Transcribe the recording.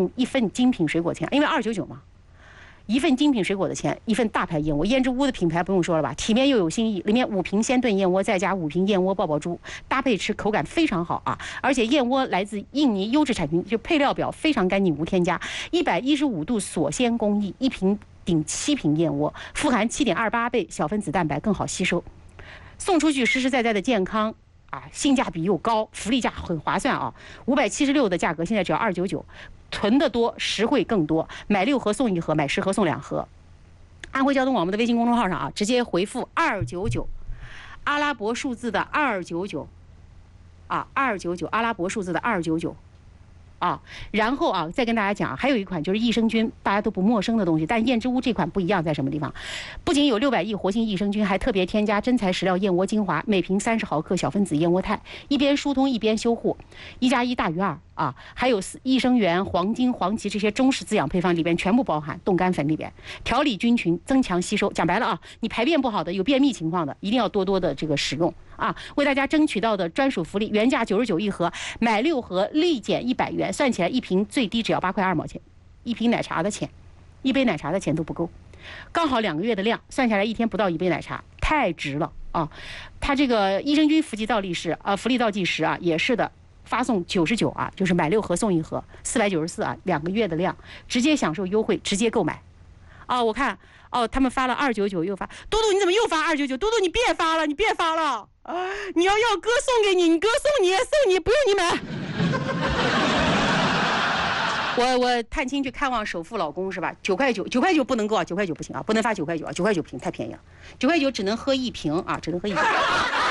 用一份精品水果钱，因为299嘛。一份精品水果的钱，一份大牌燕窝。胭脂屋的品牌不用说了吧，体面又有新意，里面5瓶鲜炖燕窝，再加5瓶燕窝爆爆珠，搭配吃口感非常好啊！而且燕窝来自印尼优质产品，就配料表非常干净无添加，115度锁鲜工艺，1瓶顶7瓶燕窝，富含7.28倍小分子蛋白，更好吸收。送出去实实在在的健康啊，性价比又高，福利价很划算啊！576的价格现在只要299。囤得多，实惠更多。买6盒送1盒，买10盒送2盒。安徽交通广播的微信公众号上啊，直接回复299，阿拉伯数字的299，啊，299，阿拉伯数字的299。啊，然后啊，再跟大家讲，还有一款就是益生菌，大家都不陌生的东西，但燕之屋这款不一样在什么地方？不仅有600亿活性益生菌，还特别添加真材实料燕窝精华，每瓶30毫克小分子燕窝肽，一边疏通一边修护，1+1大于2啊！还有益生元、黄金、黄芪这些中式滋养配方里边全部包含，冻干粉里边调理菌群，增强吸收。讲白了啊，你排便不好的、有便秘情况的，一定要多多的这个使用啊！为大家争取到的专属福利，原价99一盒，买6盒立减100元。算起来一瓶最低只要8块2毛钱，一瓶奶茶的钱，一杯奶茶的钱都不够，刚好2个月的量，算下来一天不到1杯奶茶，太值了啊！它这个益生菌福气倒立式福利倒计时啊，也是的，发送99啊，就是买6盒送1盒，494啊，2个月的量，直接享受优惠，直接购买。啊，我看他们发了299又发，嘟嘟你怎么又发299？嘟嘟你别发了，你别发了啊！你要哥送给你，你哥送你，不用你买。我探亲去看望首富老公是吧？9块9不能够啊，9块9不行啊，不能发9块9啊，9块9瓶太便宜了，9块9只能喝1瓶啊，只能喝1瓶。